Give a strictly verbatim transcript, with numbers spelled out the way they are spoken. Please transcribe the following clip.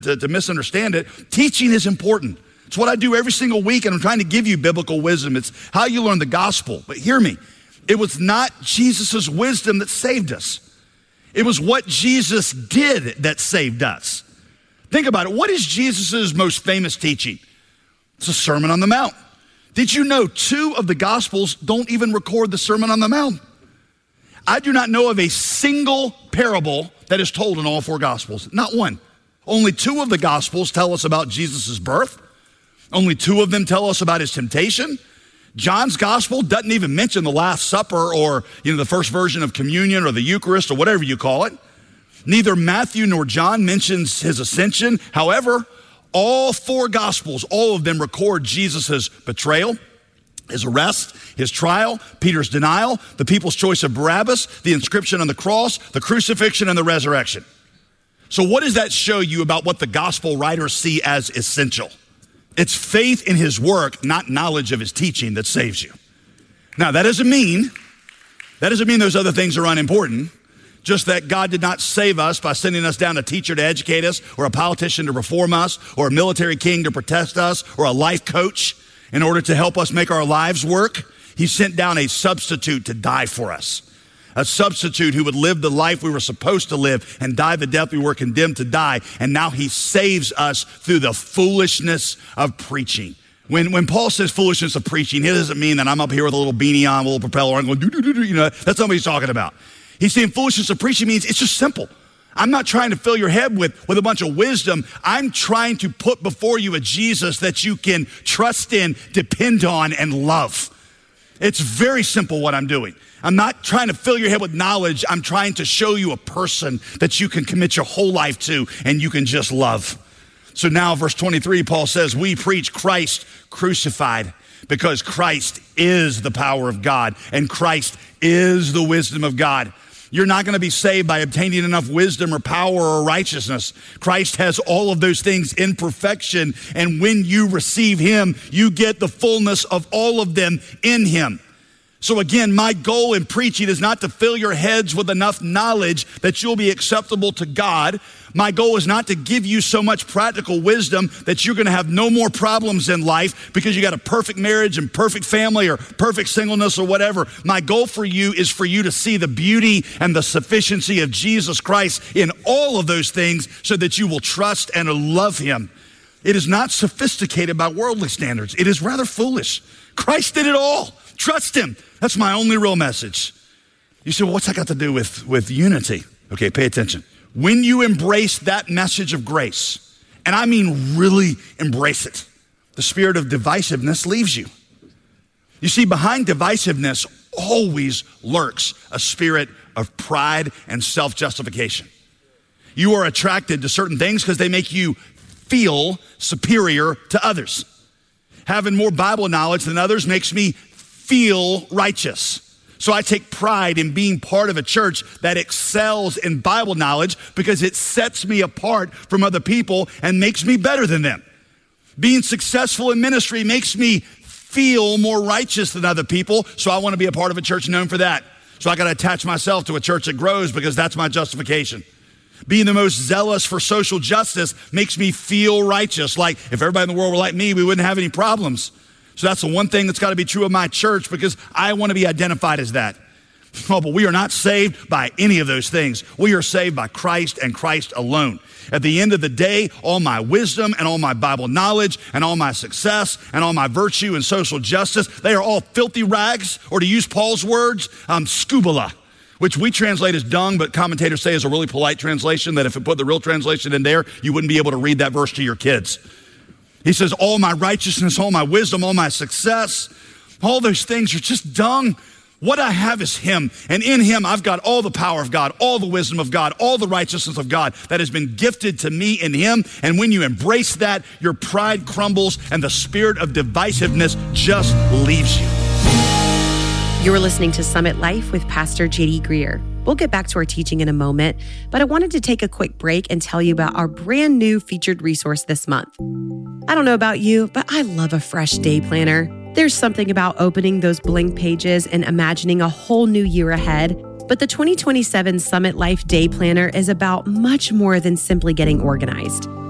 to, to misunderstand it. Teaching is important. It's what I do every single week, and I'm trying to give you biblical wisdom. It's how you learn the gospel. But hear me, it was not Jesus' wisdom that saved us. It was what Jesus did that saved us. Think about it. What is Jesus' most famous teaching? It's the Sermon on the Mount. Did you know two of the Gospels don't even record the Sermon on the Mount? I do not know of a single parable that is told in all four Gospels. Not one. Only two of the Gospels tell us about Jesus' birth. Only two of them tell us about his temptation. John's Gospel doesn't even mention the Last Supper or, you know, the first version of communion or the Eucharist or whatever you call it. Neither Matthew nor John mentions his ascension. However, all four Gospels, all of them record Jesus' betrayal, his arrest, his trial, Peter's denial, the people's choice of Barabbas, the inscription on the cross, the crucifixion, and the resurrection. So what does that show you about what the gospel writers see as essential? It's faith in his work, not knowledge of his teaching, that saves you. Now, that doesn't mean, that doesn't mean those other things are unimportant. Just that God did not save us by sending us down a teacher to educate us, or a politician to reform us, or a military king to protect us, or a life coach in order to help us make our lives work. He sent down a substitute to die for us. A substitute who would live the life we were supposed to live and die the death we were condemned to die. And now he saves us through the foolishness of preaching. When when Paul says foolishness of preaching, it doesn't mean that I'm up here with a little beanie on, a little propeller on, going do do do do. You know, that's not what he's talking about. He's saying foolishness of preaching means it's just simple. I'm not trying to fill your head with, with a bunch of wisdom. I'm trying to put before you a Jesus that you can trust in, depend on, and love. It's very simple what I'm doing. I'm not trying to fill your head with knowledge. I'm trying to show you a person that you can commit your whole life to and you can just love. So now verse twenty-three, Paul says, we preach Christ crucified because Christ is the power of God and Christ is the wisdom of God. You're not going to be saved by obtaining enough wisdom or power or righteousness. Christ has all of those things in perfection. And when you receive him, you get the fullness of all of them in him. So again, my goal in preaching is not to fill your heads with enough knowledge that you'll be acceptable to God. My goal is not to give you so much practical wisdom that you're going to have no more problems in life because you got a perfect marriage and perfect family or perfect singleness or whatever. My goal for you is for you to see the beauty and the sufficiency of Jesus Christ in all of those things so that you will trust and love him. It is not sophisticated by worldly standards. It is rather foolish. Christ did it all. Trust him. That's my only real message. You say, well, what's that got to do with, with unity? Okay, pay attention. When you embrace that message of grace, and I mean really embrace it, the spirit of divisiveness leaves you. You see, behind divisiveness always lurks a spirit of pride and self-justification. You are attracted to certain things because they make you feel superior to others. Having more Bible knowledge than others makes me feel righteous. So I take pride in being part of a church that excels in Bible knowledge because it sets me apart from other people and makes me better than them. Being successful in ministry makes me feel more righteous than other people, so I want to be a part of a church known for that. So I got to attach myself to a church that grows because that's my justification. Being the most zealous for social justice makes me feel righteous. Like if everybody in the world were like me, we wouldn't have any problems. So that's the one thing that's got to be true of my church because I want to be identified as that. Oh, but we are not saved by any of those things. We are saved by Christ and Christ alone. At the end of the day, all my wisdom and all my Bible knowledge and all my success and all my virtue and social justice, they are all filthy rags, or to use Paul's words, um, scubala, which we translate as dung, but commentators say is a really polite translation that if it put the real translation in there, you wouldn't be able to read that verse to your kids. He says, all my righteousness, all my wisdom, all my success, all those things are just dung. What I have is him, and in him I've got all the power of God, all the wisdom of God, all the righteousness of God that has been gifted to me in him. And when you embrace that, your pride crumbles and the spirit of divisiveness just leaves you. You're listening to Summit Life with Pastor J D Greer. We'll get back to our teaching in a moment, but I wanted to take a quick break and tell you about our brand new featured resource this month. I don't know about you, but I love a fresh day planner. There's something about opening those blank pages and imagining a whole new year ahead. But the twenty twenty-seven Summit Life Day Planner is about much more than simply getting organized.